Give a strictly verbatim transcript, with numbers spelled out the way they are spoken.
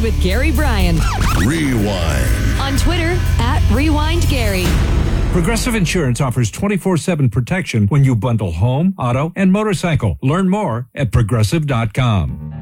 with Gary Bryan. Rewind. On Twitter, at Rewind Gary. Progressive Insurance offers twenty-four seven protection when you bundle home, auto, and motorcycle. Learn more at progressive dot com.